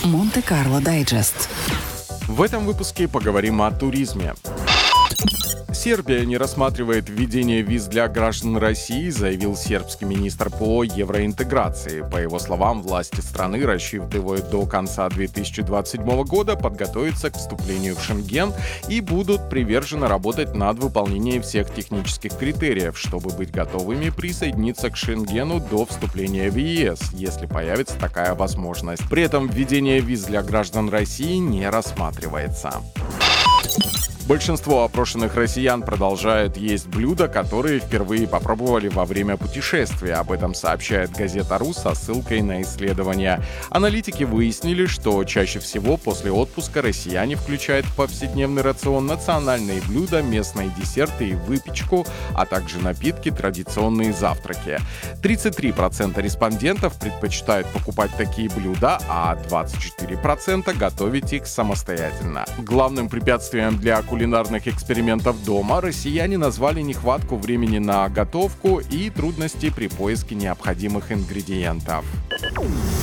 Монте-Карло Дайджест. В этом выпуске поговорим о туризме. Сербия не рассматривает введение виз для граждан России, заявил сербский министр по евроинтеграции. По его словам, власти страны рассчитывают до конца 2027 года подготовиться к вступлению в Шенген и будут приверженно работать над выполнением всех технических критериев, чтобы быть готовыми присоединиться к Шенгену до вступления в ЕС, если появится такая возможность. При этом введение виз для граждан России не рассматривается. Большинство опрошенных россиян продолжают есть блюда, которые впервые попробовали во время путешествия. Об этом сообщает газета «Ру» со ссылкой на исследования. Аналитики выяснили, что чаще всего после отпуска россияне включают в повседневный рацион национальные блюда, местные десерты и выпечку, а также напитки, традиционные завтраки. 33% респондентов предпочитают покупать такие блюда, а 24% готовить их самостоятельно. Главным препятствием для кулинарных экспериментов дома россияне назвали нехватку времени на готовку и трудности при поиске необходимых ингредиентов.